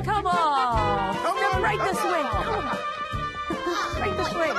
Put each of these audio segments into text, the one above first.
Come on. Step right this way. Come on. Right this way.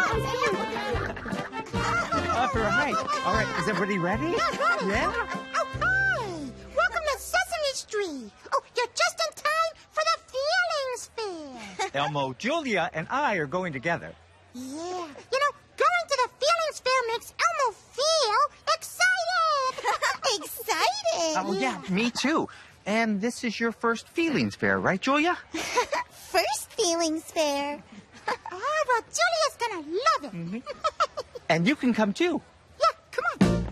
All right. Is everybody ready? Yeah? Oh, hi. Welcome to Sesame Street. Oh, you're just in time for the Feelings Fair. Elmo, Julia, and I are going together. Yeah. Going to the Feelings Fair makes Elmo feel excited. Excited? Oh, yeah, me too. And this is your first Feelings Fair, right, Julia? First Feelings Fair. Oh, well, Julia's gonna love it. Mm-hmm. And you can come too. Yeah, come on.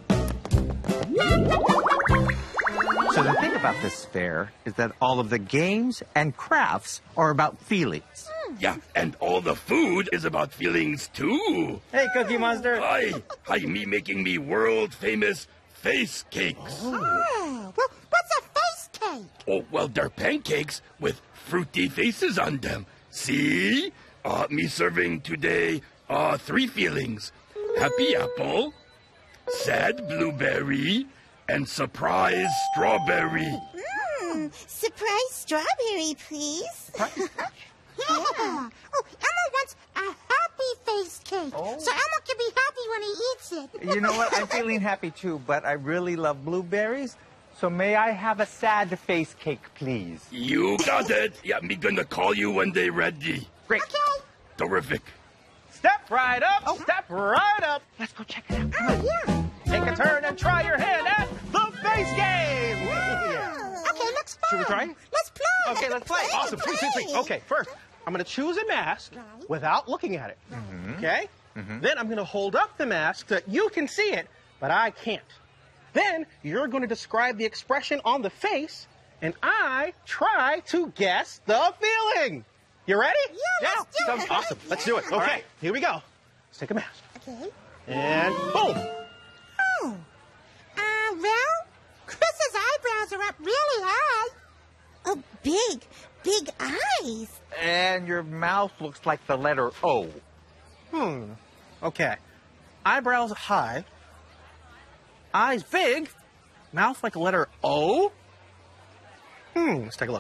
So the thing about this fair is that all of the games and crafts are about feelings. Yeah, and all the food is about feelings too. Hey, Cookie Monster. Hi, me making me world famous face cakes. Oh, well, what's a face cake? Oh, well, they're pancakes with fruity faces on them. See? Me serving today 3 feelings. Happy apple, sad blueberry, and surprise strawberry. Surprise strawberry, please. Yeah. Oh, Elmo wants a happy face cake. Oh. So Elmo can be happy when he eats it. You know what? I'm feeling happy too, but I really love blueberries. So may I have a sad face cake, please? You got it. Yeah, me gonna call you when they ready. Great. Okay. Terrific. Step right up. Step right up. Let's go check it out. Come on. Yeah. Take a turn and try your hand at the face game. Yeah. Okay, looks fun. Should we try? Let's play. Okay, let's play. Awesome. 3, 2, 3. Okay, first, I'm going to choose a mask without looking at it. Okay? Then I'm going to hold up the mask so that you can see it, but I can't. Then you're going to describe the expression on the face, and I try to guess the feeling. You ready? Yeah, let's do Sounds it. awesome. Let's do it. Okay, right. here we go. Let's take a mask. Okay. And boom. Oh. Well, Chris's eyebrows are up really high. Oh, big eyes. And your mouth looks like the letter O. Okay. Eyebrows high. Eyes big. Mouth like a letter O. Let's take a look.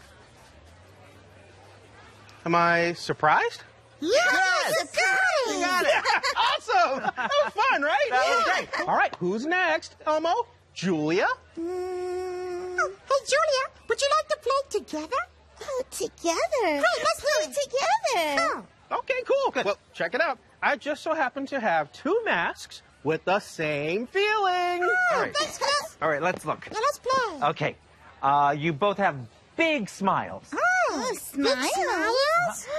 Am I surprised? Yes! Surprise! You got it. Awesome. That was fun, right? That was great. All right, who's next, Elmo? Julia? Oh, hey, Julia, would you like to play together? Oh, together? Great, let's do it together. Oh. Okay, cool. Good. Well, check it out. I just so happen to have 2 masks with the same feeling. All right. Thanks, Chris. All right, let's look. Now let's play. Okay. You both have big smiles. Oh, smiles?